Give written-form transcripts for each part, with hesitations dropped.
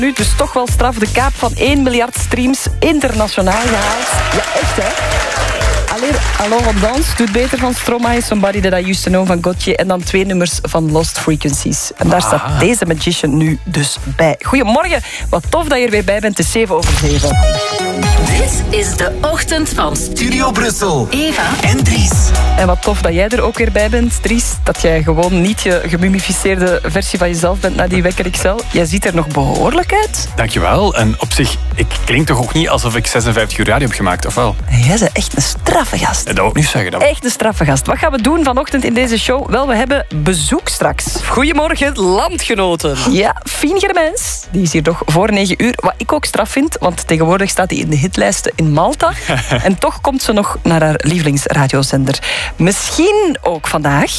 Nu dus toch wel straf, de kaap van 1 miljard streams internationaal gehaald. Ja, echt hè? Alleen Alors on Dance doet beter van Stromae, Somebody That I Used To Know van Gotye en dan 2 nummers van Lost Frequencies. En daar staat deze Magician nu dus bij. Goedemorgen, wat tof dat je er weer bij bent. Het is 7:07. Dit is de ochtend van Studio Brussel. Eva En Dries. En wat tof dat jij er ook weer bij bent, Dries. Dat jij gewoon niet je gemummificeerde versie van jezelf bent na die Wekker XL. Jij ziet er nog behoorlijk uit. Dankjewel. En op zich, ik klink toch ook niet alsof ik 56 uur radio heb gemaakt, of wel? Jij bent echt een straffe gast. Dat wil ik niet zeggen. Echt een straffe gast. Wat gaan we doen vanochtend in deze show? Wel, we hebben bezoek straks. Goedemorgen, landgenoten. Ja, Fien Germijns. Die is hier nog voor 9 uur. Wat ik ook straf vind, want tegenwoordig staat hij in de hitlijsten in Malta. En toch komt ze nog naar haar lievelingsradiozender. Misschien ook vandaag.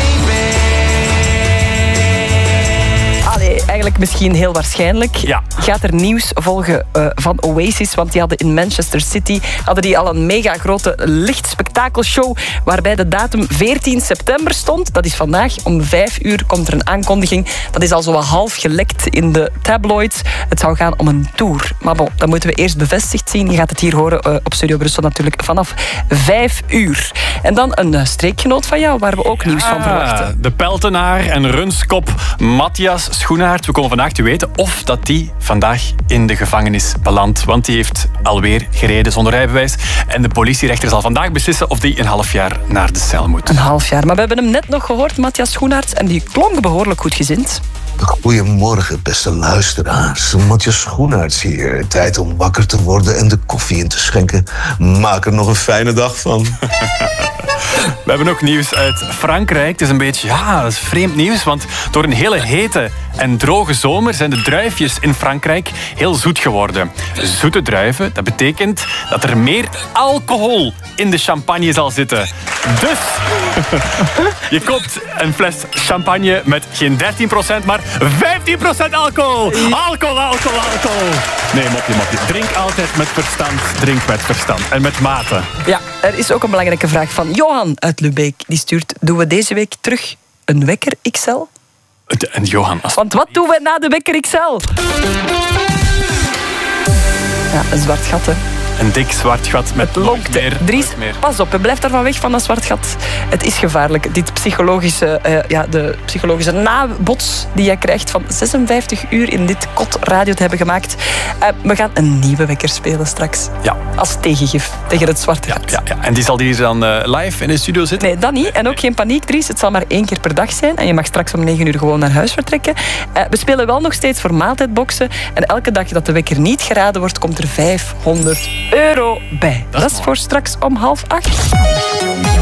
Eigenlijk misschien heel waarschijnlijk gaat er nieuws volgen van Oasis, want die hadden in Manchester City al een mega grote lichtspektakelshow waarbij de datum 14 september stond. Dat is vandaag. Om 5 uur komt er een aankondiging. Dat is al zo wat half gelekt in de tabloids. Het zou gaan om een tour. Maar bon, dat moeten we eerst bevestigd zien. Je gaat het hier horen op Studio Brussel natuurlijk vanaf 5 uur. En dan een streekgenoot van jou waar we ook nieuws van verwachten. De peltenaar en runskop Matthias Schoenaert. We komen vandaag te weten of dat die vandaag in de gevangenis belandt. Want die heeft alweer gereden zonder rijbewijs. En de politierechter zal vandaag beslissen of die een half jaar naar de cel moet. Een half jaar. Maar we hebben hem net nog gehoord, Matthias Schoenaert. En die klonk behoorlijk goed gezind. Goedemorgen, beste luisteraars. Matthias Schoenaerts hier. Tijd om wakker te worden en de koffie in te schenken. Maak er nog een fijne dag van. We hebben ook nieuws uit Frankrijk. Het is een beetje, dat is vreemd nieuws, want door een hele hete en droge zomer zijn de druifjes in Frankrijk heel zoet geworden. Zoete druiven, dat betekent dat er meer alcohol in de champagne zal zitten. Dus, je koopt een fles champagne met geen 13%, maar 15% alcohol. Alcohol. Nee, mopje. Drink altijd met verstand. Drink met verstand. En met mate. Ja, er is ook een belangrijke vraag van Johan uit Lubeek. Die stuurt, doen we deze week terug een Wekker XL? En Johan... Want wat doen we na de Wekker XL? Ja, een zwart gat, hè. Een dik zwart gat met lonkte. Dries, pas op, blijf daarvan weg van dat zwart gat. Het is gevaarlijk. Dit psychologische, de psychologische nabots die jij krijgt van 56 uur in dit kot radio te hebben gemaakt. We gaan een nieuwe wekker spelen straks. Ja. Als tegengif tegen het zwarte gat. Ja. En die zal hier dan live in de studio zitten? Nee, dat niet. En ook geen paniek, Dries. Het zal maar 1 keer per dag zijn. En je mag straks om 9 uur gewoon naar huis vertrekken. We spelen wel nog steeds voor maaltijdboxen. En elke dag dat de wekker niet geraden wordt, komt er €500 bij. Dat is voor straks om 7:30.